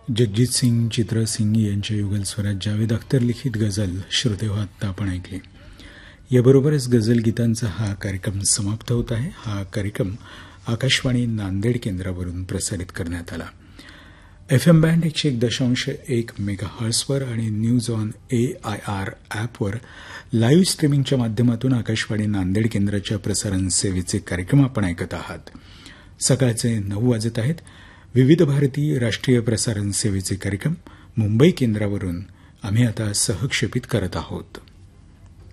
जगजीत सिंग, चित्रा सिंग यांच्या युगल स्वरात जावेद अख्तर लिखित गझल श्रोतेहो आत्ता आपण ऐकली. याबरोबरच गझल गीतांचा हा कार्यक्रम समाप्त होत आहे. हा कार्यक्रम आकाशवाणी नांदेड केंद्रावरून प्रसारित करण्यात आला. FM बँड 101.1 मेगाहर्ट्झवर आणि न्यूज ऑन AIR ॲपवर लाईव्ह स्ट्रीमिंगच्या माध्यमातून आकाशवाणी नांदेड केंद्राच्या प्रसारण सेवेचे कार्यक्रम आपण ऐकत आहात. सकाळचे 9 वाजत आहेत. विविध भारती राष्ट्रीय प्रसारण सेवेचे कार्यक्रम मुंबई केंद्रावरून आम्ही आता सहक्षेपित करत आहोत.